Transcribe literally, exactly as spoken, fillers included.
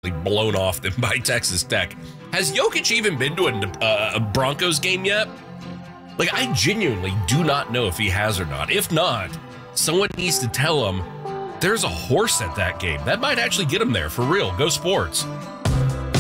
blown off them by Texas Tech. Has Jokic even been to a, uh, a Broncos game yet? Like, I genuinely do not know if he has or not. If not, someone needs to tell him there's a horse at that game. That might actually get him there, for real. Go Sports.